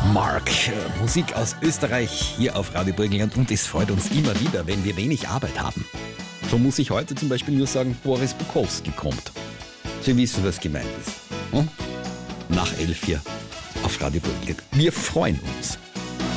Mark, Musik aus Österreich hier auf Radio Burgenland und es freut uns immer wieder, wenn wir wenig Arbeit haben. So muss ich heute zum Beispiel nur sagen, Boris Bukowski kommt. Sie wissen, was gemeint ist. Hm? Nach 11 hier auf Radio Burgenland. Wir freuen uns.